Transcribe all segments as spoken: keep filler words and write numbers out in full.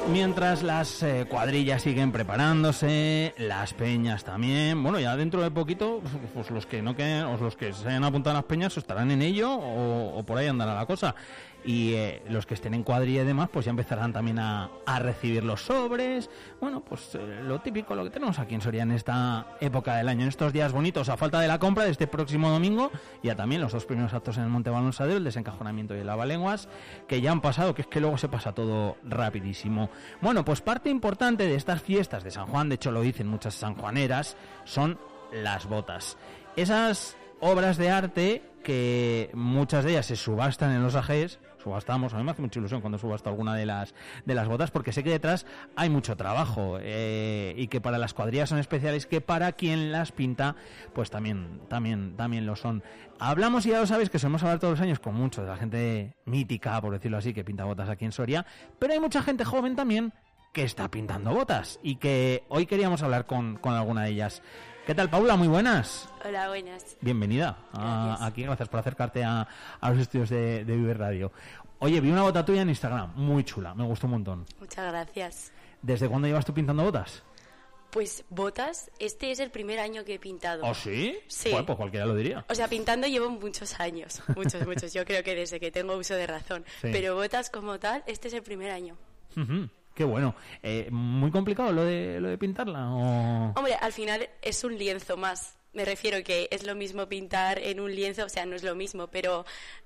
Mientras las eh, cuadrillas siguen preparándose, las peñas también. Bueno, ya dentro de poquito, pues los que no queden, o los que se hayan apuntado a las peñas, estarán en ello o, o por ahí andará la cosa. Y eh, los que estén en cuadrilla y demás, pues ya empezarán también a, a recibir los sobres. Bueno, pues eh, lo típico, lo que tenemos aquí en Soria en esta época del año, en estos días bonitos, a falta de la compra de este próximo domingo, ya también los dos primeros actos en el Monte Balonsadero, el desencajonamiento y el lavalenguas, que ya han pasado, que es que luego se pasa todo rapidísimo. Bueno, pues parte importante de estas fiestas de San Juan, de hecho lo dicen muchas sanjuaneras, son las botas. Esas obras de arte que muchas de ellas se subastan en los ajés, subastamos, a mí me hace mucha ilusión cuando subasto alguna de las de las botas, porque sé que detrás hay mucho trabajo eh, y que para las cuadrillas son especiales, que para quien las pinta pues también también también lo son. Hablamos, y ya lo sabéis, que solemos hablar todos los años con mucho de la gente mítica, por decirlo así, que pinta botas aquí en Soria, pero hay mucha gente joven también que está pintando botas y que hoy queríamos hablar con, con alguna de ellas. ¿Qué tal, Paula? Muy buenas. Hola, buenas. Bienvenida a, Gracias. aquí, gracias por acercarte a, a los estudios de, de Vive Radio. Oye, vi una bota tuya en Instagram, muy chula, me gustó un montón. Muchas gracias. ¿Desde cuándo llevas tú pintando botas? Pues botas, este es el primer año que he pintado. ¿Oh, sí? Sí. Bueno, pues cualquiera lo diría. O sea, pintando llevo muchos años, muchos, muchos. Yo creo que desde que tengo uso de razón. Sí. Pero botas como tal, este es el primer año. Uh-huh. Qué bueno. Eh, ¿Muy complicado lo de lo de pintarla? O... Hombre, al final es un lienzo más. Me refiero que es lo mismo pintar en un lienzo, o sea, no es lo mismo, pero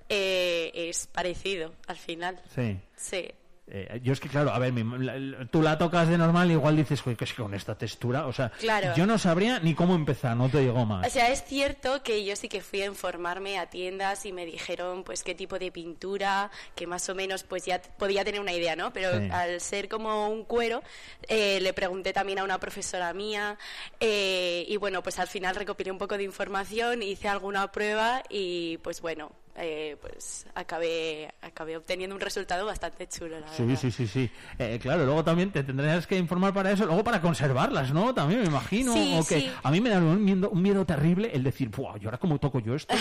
eh, es parecido al final. Sí. Sí. Eh, yo es que, claro, a ver, mi, la, tú la tocas de normal y igual dices, que es que con esta textura, o sea, Claro. yo no sabría ni cómo empezar, no te digo más. O sea, es cierto que yo sí que fui a informarme a tiendas y me dijeron pues qué tipo de pintura, que más o menos pues ya t- podía tener una idea, ¿no? Pero Sí. al ser como un cuero, eh, le pregunté también a una profesora mía eh, y bueno, pues al final recopilé un poco de información, hice alguna prueba y pues bueno, eh, pues acabé, acabé obteniendo un resultado bastante chulo, la Sí, verdad. sí, sí, sí. Eh, claro, luego también te tendrías que informar para eso, luego para conservarlas, ¿no? También me imagino. Sí, o que sí. a mí me da un miedo, un miedo terrible el decir, ¡buah! ¿Y ahora cómo toco yo esto?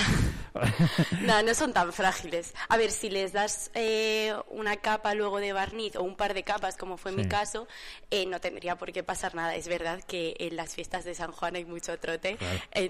No, no son tan frágiles. A ver, si les das eh, una capa luego de barniz o un par de capas, como fue Sí. mi caso, eh, no tendría por qué pasar nada. Es verdad que en las fiestas de San Juan hay mucho trote, Claro.